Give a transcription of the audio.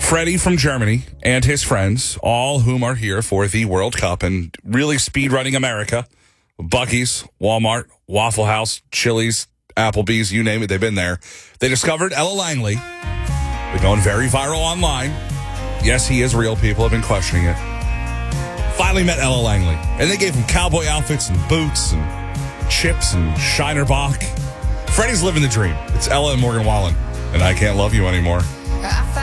Freddie from Germany and his friends, all whom are here for the World Cup and really speedrunning America. Buc-ee's, Walmart, Waffle House, Chili's, Applebee's, you name it, they've been there. They discovered Ella Langley. They're going very viral online. Yes, he is real. People have been questioning it. Finally met Ella Langley. And they gave him cowboy outfits and boots and chips and Shiner Bock. Freddie's living the dream. It's Ella and Morgan Wallen. And I Can't Love You Anymore.